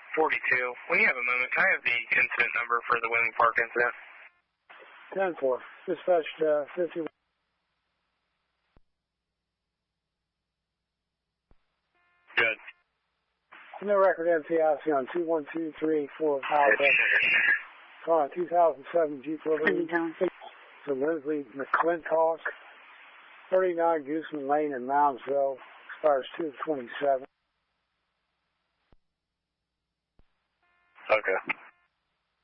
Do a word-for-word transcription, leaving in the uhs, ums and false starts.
forty-two. When you have a moment, can I have the incident number for the Wheeling Park incident? ten four. Dispatched uh, fifty-one. Good. No record M P I C on two one two three four five. Car on two thousand seven Jeep Liberty. To Lindsley McClintock, thirty-nine Gooseman Lane in Moundsville. Expires two twenty-seven.